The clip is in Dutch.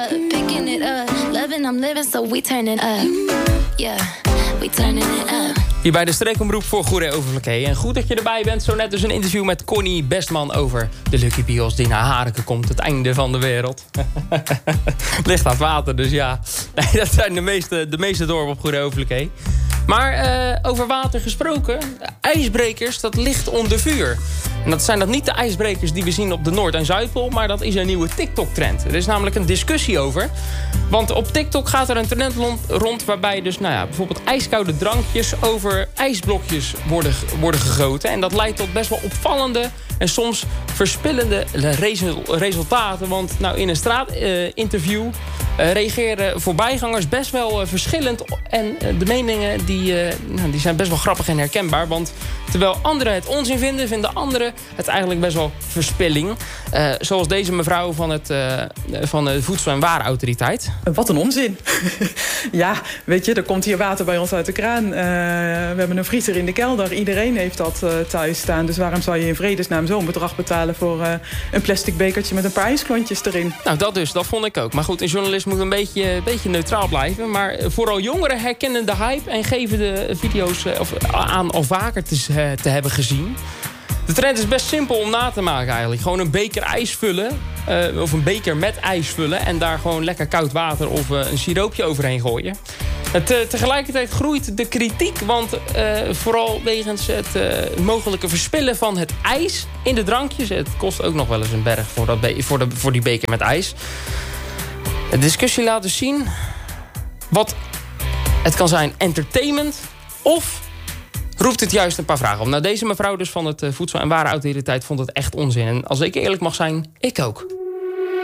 Picking it up, loving I'm living, so we turning up. Yeah, we turning it up. Hier bij de streekomroep voor Goeree Overflakkee. En goed dat je erbij bent. Zo net dus een interview met Connie Bestman over de Lucky Bios die naar Hariken komt. Het einde van de wereld. Ligt aan het water, dus ja. Nee, dat zijn de meeste dorpen op Goeree Overflakkee. Maar over water gesproken, ijsbrekers, dat ligt onder vuur. En dat zijn niet de ijsbrekers die we zien op de Noord- en Zuidpool, maar dat is een nieuwe TikTok-trend. Er is namelijk een discussie over. Want op TikTok gaat er een trend rond waarbij dus bijvoorbeeld ijskoude drankjes over ijsblokjes worden gegoten. En dat leidt tot best wel opvallende en soms verspillende resultaten. Want in een straatinterview reageren voorbijgangers best wel verschillend. En de meningen die zijn best wel grappig en herkenbaar. Want terwijl anderen het onzin vinden, vinden anderen het eigenlijk best wel verspilling. Zoals deze mevrouw van de Voedsel- en Warenautoriteit. Wat een onzin. Ja, weet je, er komt hier water bij ons uit de kraan. We hebben een vriezer in de kelder. Iedereen heeft dat thuis staan. Dus waarom zou je in vredesnaam zo'n bedrag betalen voor een plastic bekertje met een paar ijsklontjes erin? Nou, dat vond ik ook. Maar goed, een journalist moet een beetje neutraal blijven. Maar vooral jongeren herkennen de hype en geven de video's aan al vaker te hebben gezien. De trend is best simpel om na te maken eigenlijk. Gewoon een beker ijs vullen. Of een beker met ijs vullen. En daar gewoon lekker koud water of een siroopje overheen gooien. Tegelijkertijd groeit de kritiek. Want vooral wegens het mogelijke verspillen van het ijs in de drankjes. Het kost ook nog wel eens een berg voor die beker met ijs. De discussie laat dus zien wat het kan zijn: entertainment of roept het juist een paar vragen op. Nou, deze mevrouw dus van het Voedsel- en Warenautoriteit vond het echt onzin. En als ik eerlijk mag zijn, ik ook.